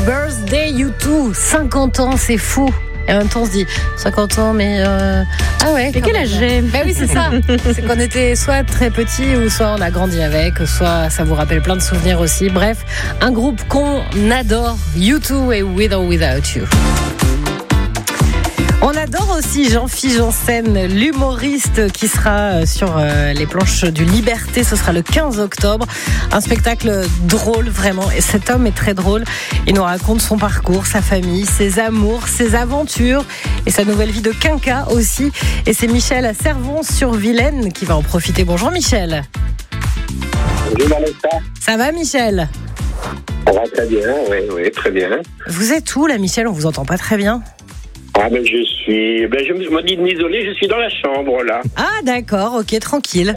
Birthday U2, 50 ans, c'est fou. Et en même temps, on se dit 50 ans, mais ah ouais. Mais quel âge j'ai ? Ben oui, c'est ça. C'est qu'on était soit très petit, ou soit on a grandi avec, soit ça vous rappelle plein de souvenirs aussi. Bref, un groupe qu'on adore, U2 et With or Without You. On adore aussi Jean-Philippe Janssen, l'humoriste qui sera sur les planches du Liberté. Ce sera le 15 octobre. Un spectacle drôle, vraiment. Et cet homme est très drôle. Il nous raconte son parcours, sa famille, ses amours, ses aventures et sa nouvelle vie de quinca aussi. Et c'est Michel à Servon-sur-Vilaine qui va en profiter. Bonjour Michel. Bonjour Vanessa. Ça va Michel ? Ça va très bien, oui, très bien. Vous êtes où là Michel ? On vous entend pas très bien. Je me dis de m'isoler, je suis dans la chambre là. Ah d'accord, ok, tranquille.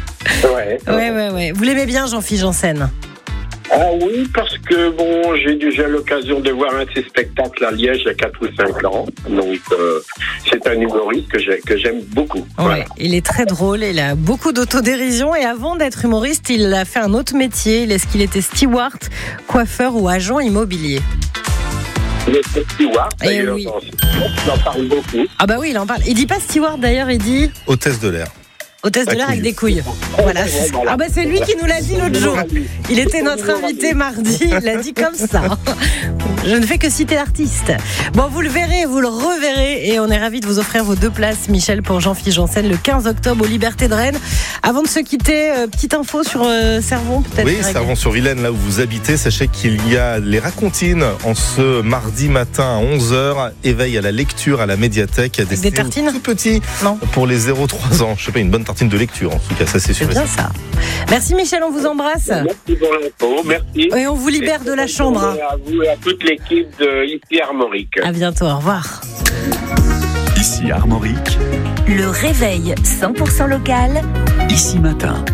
Ouais. Vous l'aimez bien Jean-Philippe Janssen ? Ah oui, parce que j'ai déjà l'occasion de voir un de ses spectacles à Liège il y a 4 ou 5 ans. Donc c'est un humoriste que j'aime beaucoup. Ouais, Voilà. il est très drôle, il a beaucoup d'autodérision et avant d'être humoriste, il a fait un autre métier. Est-ce qu'il était steward, coiffeur ou agent immobilier ? Il est steward, d'ailleurs, oui. il en parle beaucoup. Ah bah oui, il en parle. Il dit pas steward d'ailleurs, il dit Hôtesse de l'air. hôtesse de l'air avec des couilles. Voilà. Ah bah c'est lui qui nous l'a dit l'autre jour. Il était notre invité mardi, il l'a dit comme ça. Je ne fais que citer l'artiste. Bon, vous le verrez, vous le reverrez et on est ravis de vous offrir vos 2 places, Michel, pour Jean-Philippe Janssen le 15 octobre aux Libertés de Rennes. Avant de se quitter, petite info sur Servon, peut-être. Oui, Servon-sur-Vilaine, là où vous habitez, sachez qu'il y a les racontines en ce mardi matin à 11h. Éveil à la lecture à la médiathèque. Avec des tartines tout petits Non. pour les 0-3 ans. Je sais pas, une bonne tartine de lecture en tout cas, ça c'est sûr. C'est bien ça. Merci Michel, on vous embrasse. Merci pour l'info, merci. Et on vous libère de la chambre. À vous et à toute l'équipe de ici Armorique. À bientôt, au revoir. Ici Armorique, Le réveil 100% local. ici matin.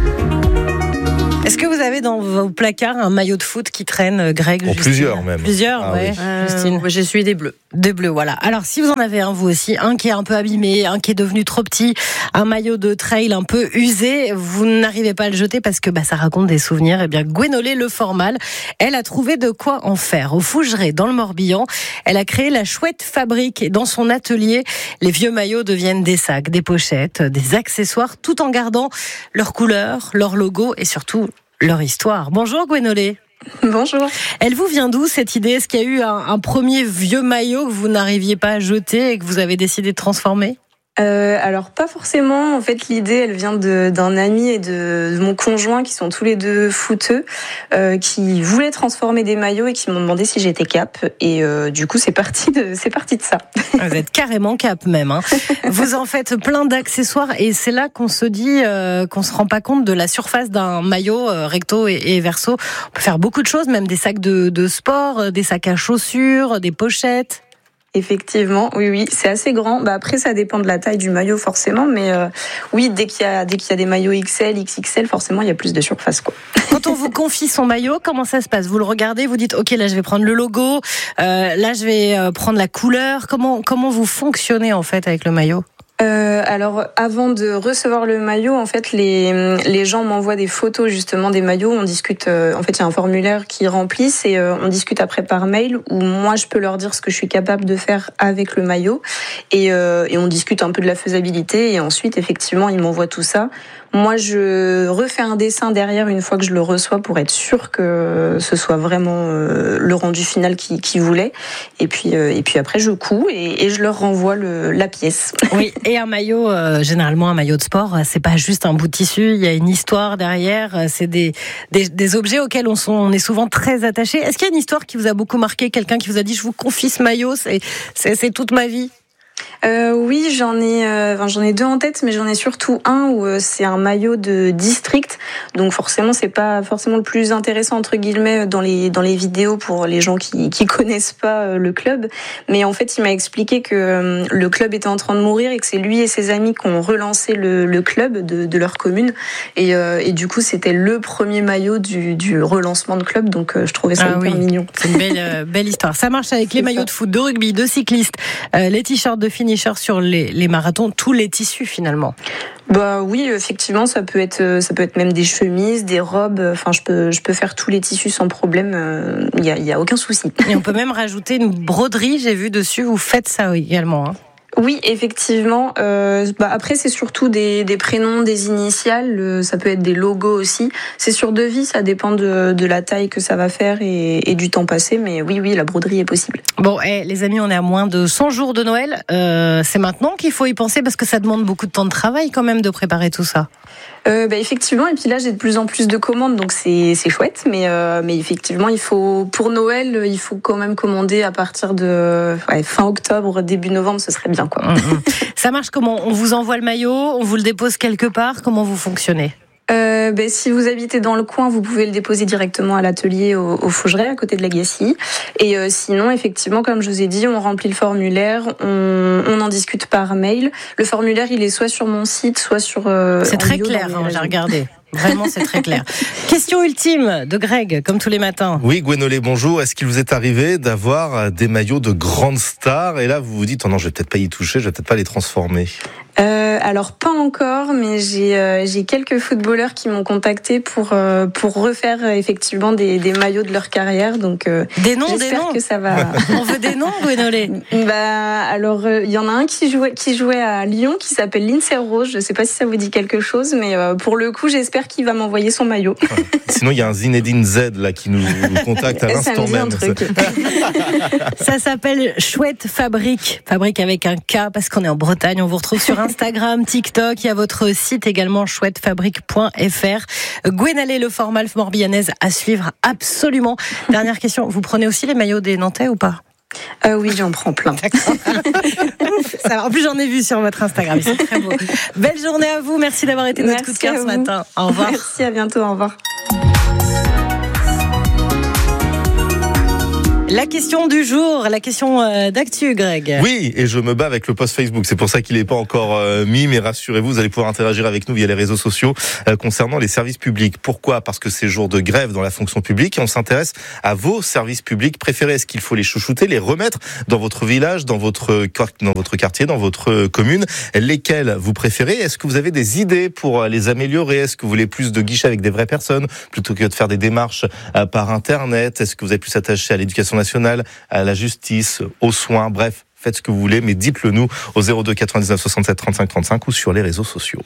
Est-ce que vous avez dans vos placards un maillot de foot qui traîne, Greg, Pour Justine ? plusieurs même. Plusieurs, Ah ouais. oui. Justine. J'ai celui des bleus. Des bleus, voilà. Alors, si vous en avez un, vous aussi, un qui est un peu abîmé, un qui est devenu trop petit, un maillot de trail un peu usé, vous n'arrivez pas à le jeter parce que ça raconte des souvenirs. Eh bien, Gwenolé Leformal, elle a trouvé de quoi en faire. Au Fougeray, dans le Morbihan, elle a créé la Chouette Fabrique. Et dans son atelier, les vieux maillots deviennent des sacs, des pochettes, des accessoires, tout en gardant leur couleur, leur logo et surtout leur histoire. Bonjour Gwenolé. Bonjour. Elle vous vient d'où cette idée ? Est-ce qu'il y a eu un premier vieux maillot que vous n'arriviez pas à jeter et que vous avez décidé de transformer ? Alors pas forcément, en fait l'idée elle vient d'un ami et de mon conjoint qui sont tous les deux footeux, qui voulaient transformer des maillots et qui m'ont demandé si j'étais cap et du coup c'est parti de ça. Vous êtes carrément cap même, hein. Vous en faites plein d'accessoires et c'est là qu'on se dit qu'on se rend pas compte de la surface d'un maillot recto et verso. On peut faire beaucoup de choses, même des sacs de sport, des sacs à chaussures, des pochettes. Effectivement, oui, c'est assez grand. Après, ça dépend de la taille du maillot forcément, mais oui, dès qu'il y a des maillots XL, XXL, forcément, il y a plus de surface, quoi. Quand on vous confie son maillot, comment ça se passe ? Vous le regardez, vous dites, ok, là, je vais prendre le logo, là, je vais prendre la couleur. Comment vous fonctionnez en fait avec le maillot ? Alors, avant de recevoir le maillot, en fait, les gens m'envoient des photos justement des maillots. On discute. En fait, il y a un formulaire qu'ils remplissent et on discute après par mail où moi je peux leur dire ce que je suis capable de faire avec le maillot et on discute un peu de la faisabilité et ensuite, effectivement, ils m'envoient tout ça. Moi, je refais un dessin derrière une fois que je le reçois pour être sûr que ce soit vraiment le rendu final qu'ils voulaient. Et puis après, je couds et je leur renvoie la pièce. Oui, et un maillot, généralement un maillot de sport, c'est pas juste un bout de tissu, il y a une histoire derrière, c'est des objets auxquels on est souvent très attaché. Est-ce qu'il y a une histoire qui vous a beaucoup marqué, quelqu'un qui vous a dit je vous confie ce maillot, c'est toute ma vie ? Oui, j'en ai 2 en tête, mais j'en ai surtout un où c'est un maillot de district. Donc forcément, c'est pas forcément le plus intéressant entre guillemets dans les vidéos pour les gens qui connaissent pas le club. Mais en fait, il m'a expliqué que le club était en train de mourir et que c'est lui et ses amis qui ont relancé le club de leur commune. Et du coup, c'était le premier maillot du relancement de club. Donc je trouvais ça hyper mignon. C'est une belle histoire. Ça marche avec les maillots de foot, de rugby, de cyclistes, les t-shirts de de finishers sur les marathons, tous les tissus finalement. Bah oui, effectivement, ça peut être même des chemises, des robes. Enfin, je peux faire tous les tissus sans problème. Il y a aucun souci. Et on peut même rajouter une broderie. J'ai vu dessus. Vous faites ça également. Hein. Oui, effectivement. Après, c'est surtout des prénoms, des initiales. Ça peut être des logos aussi. C'est sur devis, ça dépend de la taille que ça va faire et du temps passé. Mais oui, la broderie est possible. Bon, les amis, on est à moins de 100 jours de Noël. C'est maintenant qu'il faut y penser parce que ça demande beaucoup de temps de travail quand même de préparer tout ça. Effectivement, et puis là j'ai de plus en plus de commandes, donc c'est chouette, mais effectivement pour Noël il faut quand même commander à partir de fin octobre, début novembre, ce serait bien quoi. Ça marche comment ? On vous envoie le maillot, on vous le dépose quelque part, comment vous fonctionnez ? Si vous habitez dans le coin, vous pouvez le déposer directement à l'atelier au Fougeray, à côté de la Gacy. Et sinon, effectivement, comme je vous ai dit, on remplit le formulaire, on en discute par mail. Le formulaire, il est soit sur mon site, soit sur... c'est très clair, j'ai regardé. Vraiment, c'est très clair. Question ultime de Greg, comme tous les matins. Oui, Gwenolé, bonjour. Est-ce qu'il vous est arrivé d'avoir des maillots de grandes stars et là, vous vous dites, oh non, je vais peut-être pas y toucher, je vais peut-être pas les transformer? Alors pas encore, mais j'ai quelques footballeurs qui m'ont contacté pour refaire effectivement des maillots de leur carrière. Donc des noms, que ça va. On veut des noms, Gwenolé. Alors il y en a un qui jouait à Lyon qui s'appelle Lindsay Rose. Je sais pas si ça vous dit quelque chose, mais pour le coup j'espère qu'il va m'envoyer son maillot. Sinon il y a un Zinedine Z là qui nous contacte à l'instant même. Ça s'appelle Chouette Fabrique avec un K parce qu'on est en Bretagne. On vous retrouve sur Instagram, TikTok, il y a votre site également chouettefabrique.fr. Gwenolé Le Formal Morbihannaise à suivre absolument. Dernière question, vous prenez aussi les maillots des Nantais ou pas ? Oui, j'en prends plein. D'accord. Ça va. En plus, j'en ai vu sur votre Instagram, c'est très beau. Belle journée à vous, merci d'avoir été notre coup de cœur ce matin. Au revoir. Merci, à bientôt, au revoir. La question du jour, la question d'actu, Greg. Oui, et je me bats avec le post Facebook. C'est pour ça qu'il n'est pas encore mis, mais rassurez-vous, vous allez pouvoir interagir avec nous via les réseaux sociaux concernant les services publics. Pourquoi ? Parce que c'est jour de grève dans la fonction publique et on s'intéresse à vos services publics préférés. Est-ce qu'il faut les chouchouter, les remettre dans votre village, dans votre quartier, dans votre commune ? Lesquels vous préférez ? Est-ce que vous avez des idées pour les améliorer ? Est-ce que vous voulez plus de guichets avec des vraies personnes plutôt que de faire des démarches par Internet ? Est-ce que vous êtes plus attaché à l'éducation nationale, à la justice, aux soins, bref, faites ce que vous voulez, mais dites-le nous au 02 99 67 35 35 ou sur les réseaux sociaux.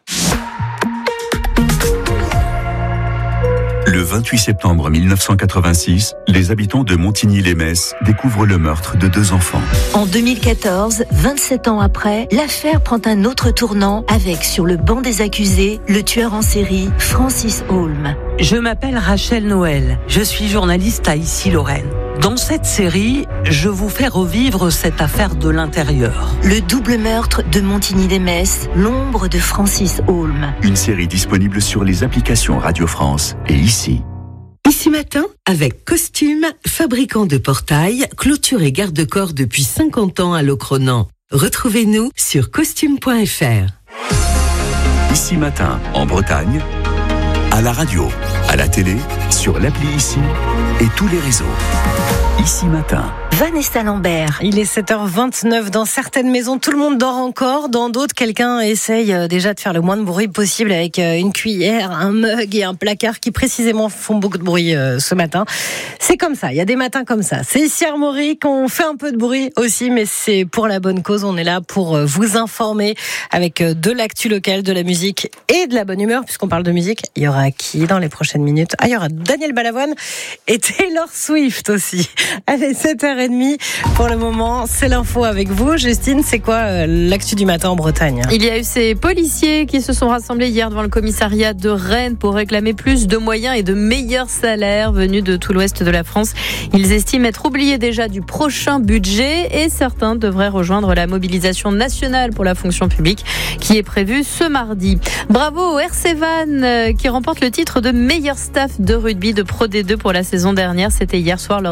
Le 28 septembre 1986, les habitants de Montigny-lès-Metz découvrent le meurtre de 2 enfants. En 2014, 27 ans après, l'affaire prend un autre tournant avec, sur le banc des accusés, le tueur en série Francis Holm. Je m'appelle Rachel Noël, je suis journaliste à Issy-Lorraine. Dans cette série, je vous fais revivre cette affaire de l'intérieur. Le double meurtre de Montigny-lès-Metz, l'ombre de Francis Holm. Une série disponible sur les applications Radio France et Ici. Ici Matin, avec Costume, fabricant de portails, clôture et garde-corps depuis 50 ans à Locronan. Retrouvez-nous sur costume.fr. Ici Matin, en Bretagne, à la radio, à la télé, sur l'appli Ici et tous les réseaux. Ici Matin. Vanessa Lambert. Il est 7h29. Dans certaines maisons, tout le monde dort encore. Dans d'autres, quelqu'un essaye déjà de faire le moins de bruit possible avec une cuillère, un mug et un placard qui précisément font beaucoup de bruit ce matin. C'est comme ça. Il y a des matins comme ça. C'est ici Armorique. On fait un peu de bruit aussi, mais c'est pour la bonne cause. On est là pour vous informer avec de l'actu locale, de la musique et de la bonne humeur. Puisqu'on parle de musique, il y aura qui dans les prochaines minutes ? Il y aura Daniel Balavoine et Taylor Swift aussi. Allez, 7h30. Pour le moment, c'est l'info avec vous. Justine, c'est quoi l'actu du matin en Bretagne ? Il y a eu ces policiers qui se sont rassemblés hier devant le commissariat de Rennes pour réclamer plus de moyens et de meilleurs salaires venus de tout l'ouest de la France. Ils estiment être oubliés déjà du prochain budget et certains devraient rejoindre la mobilisation nationale pour la fonction publique qui est prévue ce mardi. Bravo au RC Vannes qui remporte le titre de meilleur staff de rugby de Pro D2 pour la saison dernière. C'était hier soir lors de la nuit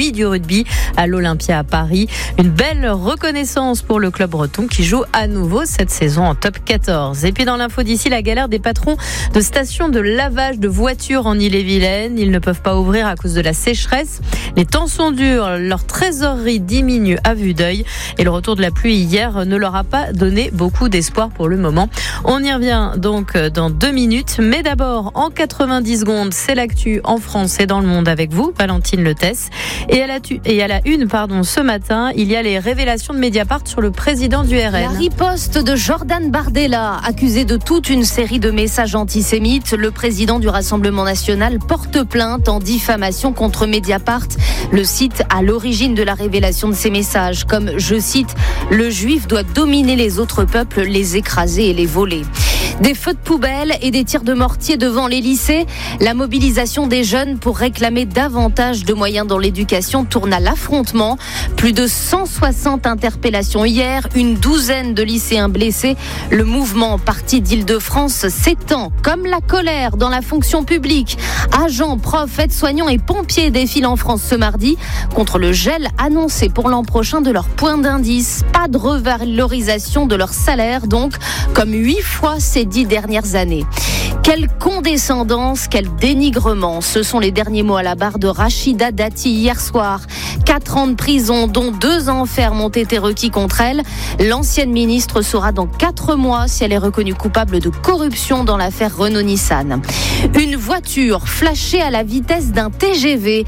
nuit du rugby à l'Olympia à Paris. Une belle reconnaissance pour le club breton qui joue à nouveau cette saison en top 14. Et puis dans l'info d'ici, la galère des patrons de stations de lavage de voitures en Ille-et-Vilaine. Ils ne peuvent pas ouvrir à cause de la sécheresse. Les temps sont durs, leur trésorerie diminue à vue d'œil et le retour de la pluie hier ne leur a pas donné beaucoup d'espoir pour le moment. On y revient donc dans 2 minutes, mais d'abord en 90 secondes, c'est l'actu en France et dans le monde avec vous, Valentine Letesse. Et à la une, ce matin, il y a les révélations de Mediapart sur le président du RN. La riposte de Jordan Bardella, accusé de toute une série de messages antisémites. Le président du Rassemblement national porte plainte en diffamation contre Mediapart, le site à l'origine de la révélation de ces messages, comme, je cite, « Le juif doit dominer les autres peuples, les écraser et les voler ». Des feux de poubelle et des tirs de mortier devant les lycées. La mobilisation des jeunes pour réclamer davantage de moyens dans l'éducation tourne à l'affrontement. Plus de 160 interpellations hier, une douzaine de lycéens blessés. Le mouvement parti d'Île-de-France s'étend comme la colère dans la fonction publique. Agents, profs, aides-soignants et pompiers défilent en France ce mardi contre le gel annoncé pour l'an prochain de leur point d'indice. Pas de revalorisation de leur salaire donc, comme 8 fois ces 10 dernières années. Quelle condescendance, quel dénigrement. Ce sont les derniers mots à la barre de Rachida Dati hier soir. 4 ans de prison, dont 2 ans ferme ont été requis contre elle. L'ancienne ministre saura dans 4 mois si elle est reconnue coupable de corruption dans l'affaire Renault-Nissan. Une voiture flashée à la vitesse d'un TGV.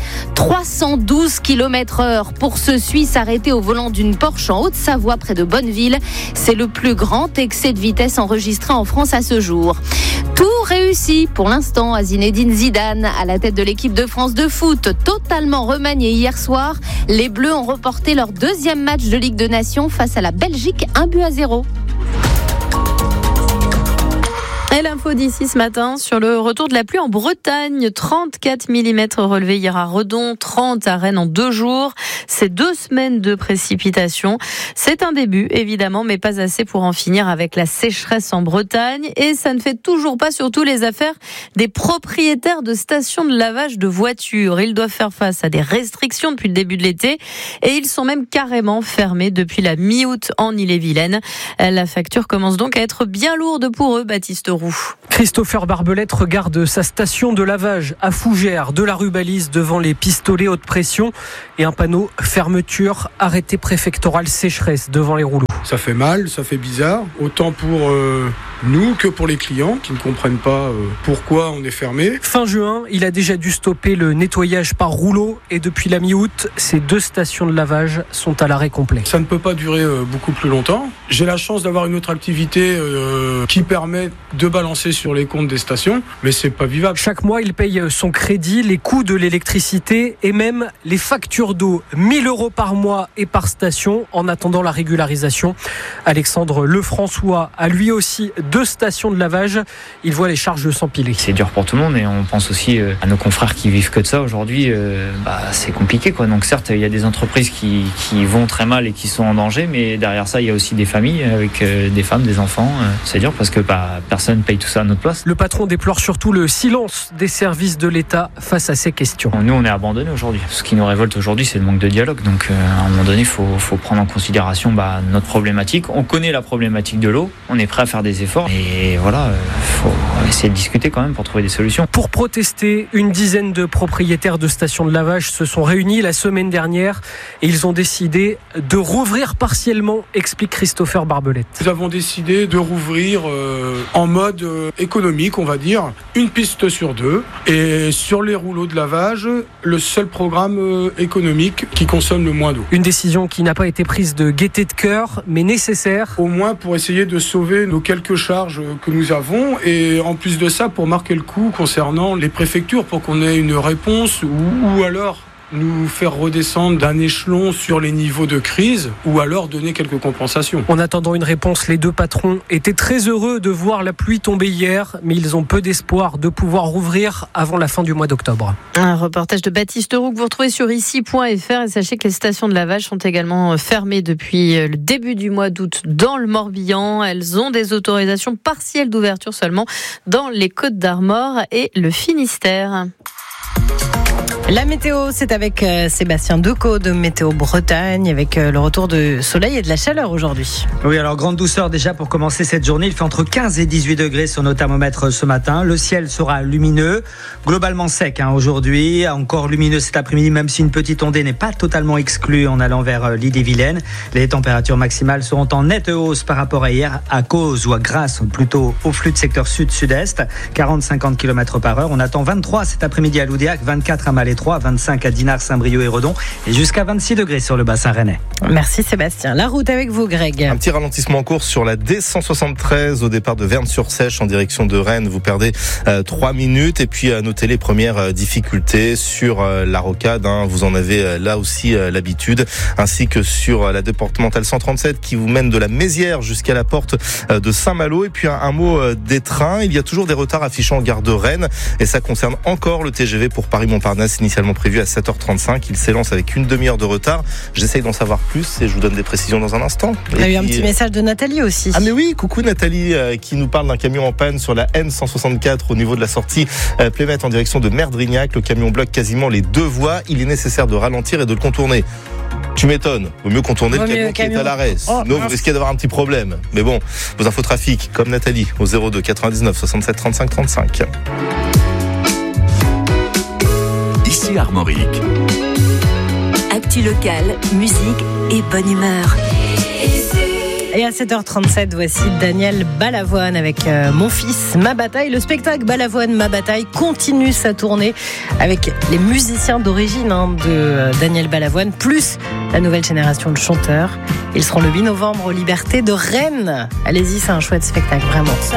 312 km/h pour ce Suisse arrêté au volant d'une Porsche en Haute-Savoie près de Bonneville. C'est le plus grand excès de vitesse enregistré en France à ce jour. Tout réussi pour l'instant à Zinedine Zidane à la tête de l'équipe de France de foot, totalement remaniée hier soir. Les Bleus ont reporté leur 2e match de Ligue des Nations face à la Belgique, 1-0. Et l'info d'ici ce matin sur le retour de la pluie en Bretagne. 34 mm relevés hier à Redon, 30 à Rennes en 2 jours. C'est 2 semaines de précipitations. C'est un début, évidemment, mais pas assez pour en finir avec la sécheresse en Bretagne. Et ça ne fait toujours pas surtout les affaires des propriétaires de stations de lavage de voitures. Ils doivent faire face à des restrictions depuis le début de l'été et ils sont même carrément fermés depuis la mi-août en Ille-et-Vilaine. La facture commence donc à être bien lourde pour eux, Baptiste Roux. Christopher Barbelette regarde sa station de lavage à Fougères, de la rue Balise devant les pistolets haute pression et un panneau fermeture, arrêté préfectoral sécheresse devant les rouleaux. Ça fait mal, ça fait bizarre, autant pour nous que pour les clients qui ne comprennent pas pourquoi on est fermé. Fin juin, il a déjà dû stopper le nettoyage par rouleau et depuis la mi-août, ces 2 stations de lavage sont à l'arrêt complet. Ça ne peut pas durer beaucoup plus longtemps. J'ai la chance d'avoir une autre activité qui permet de balancer sur les comptes des stations, mais c'est pas vivable. Chaque mois, il paye son crédit, les coûts de l'électricité et même les factures d'eau. 1 000 € par mois et par station en attendant la régularisation. Alexandre Lefrançois a lui aussi 2 stations de lavage. Il voit les charges s'empiler. C'est dur pour tout le monde et on pense aussi à nos confrères qui vivent que de ça aujourd'hui. C'est compliqué, quoi. Donc certes, il y a des entreprises qui vont très mal et qui sont en danger, mais derrière ça, il y a aussi des familles avec des femmes, des enfants. C'est dur parce que personne paye tout ça à notre place. Le patron déplore surtout le silence des services de l'État face à ces questions. Nous, on est abandonnés aujourd'hui. Ce qui nous révolte aujourd'hui, c'est le manque de dialogue. Donc à un moment donné, il faut prendre en considération notre problématique. On connaît la problématique de l'eau, on est prêt à faire des efforts et voilà, faut essayer de discuter quand même pour trouver des solutions. Pour protester, une dizaine de propriétaires de stations de lavage se sont réunis la semaine dernière et ils ont décidé de rouvrir partiellement, explique Christopher Barbelette. Nous avons décidé de rouvrir en mode économique, on va dire, une piste sur 2 et sur les rouleaux de lavage, le seul programme économique qui consomme le moins d'eau. Une décision qui n'a pas été prise de gaieté de cœur, mais nécessaire. Au moins pour essayer de sauver nos quelques charges que nous avons et en plus de ça pour marquer le coup concernant les préfectures pour qu'on ait une réponse ou alors nous faire redescendre d'un échelon sur les niveaux de crise ou alors donner quelques compensations. En attendant une réponse, les 2 patrons étaient très heureux de voir la pluie tomber hier, mais ils ont peu d'espoir de pouvoir rouvrir avant la fin du mois d'octobre. Un reportage de Baptiste Roux que vous retrouvez sur ici.fr et sachez que les stations de lavage sont également fermées depuis le début du mois d'août dans le Morbihan. Elles ont des autorisations partielles d'ouverture seulement dans les Côtes-d'Armor et le Finistère. La météo, c'est avec Sébastien Decaux de Météo Bretagne, avec le retour de soleil et de la chaleur aujourd'hui. Oui, alors grande douceur déjà pour commencer cette journée. Il fait entre 15 et 18 degrés sur nos thermomètres ce matin. Le ciel sera lumineux, globalement sec aujourd'hui. Encore lumineux cet après-midi, même si une petite ondée n'est pas totalement exclue en allant vers l'Ille-et-Vilaine. Les températures maximales seront en nette hausse par rapport à hier, à cause ou grâce plutôt au flux de secteur sud-sud-est. 40-50 km par heure. On attend 23 cet après-midi à Loudéac, 24 à Malétroit, 25 à Dinard, Saint-Brieuc et Redon et jusqu'à 26 degrés sur le bassin rennais. Merci Sébastien. La route avec vous, Greg. Un petit ralentissement en cours sur la D173 au départ de Verne-sur-Sèche en direction de Rennes. Vous perdez 3 minutes et puis notez les premières difficultés sur la rocade. Vous en avez là aussi l'habitude, ainsi que sur la départementale 137 qui vous mène de la Mézières jusqu'à la porte de Saint-Malo. Et puis un mot des trains. Il y a toujours des retards affichés en gare de Rennes et ça concerne encore le TGV pour Paris-Montparnasse, initialement prévu à 7h35. Il s'élance avec une demi-heure de retard. J'essaye d'en savoir plus et je vous donne des précisions dans un instant. Il y a eu un petit message de Nathalie aussi. Ah mais oui, coucou Nathalie qui nous parle d'un camion en panne sur la N164 au niveau de la sortie Plémette en direction de Merdrignac. Le camion bloque quasiment les 2 voies. Il est nécessaire de ralentir et de le contourner. Tu m'étonnes, vaut mieux contourner le camion qui est à l'arrêt. Sinon, vous risquez d'avoir un petit problème. Mais bon, vos infos trafic, comme Nathalie, au 02 99 67 35 35. Ici Armorique. Actu locale, musique et bonne humeur. Et à 7h37, voici Daniel Balavoine avec Mon fils, ma bataille. Le spectacle Balavoine, ma bataille continue sa tournée avec les musiciens d'origine de Daniel Balavoine, plus la nouvelle génération de chanteurs. Ils seront le 8 novembre aux Libertés de Rennes. Allez-y, c'est un chouette spectacle, vraiment.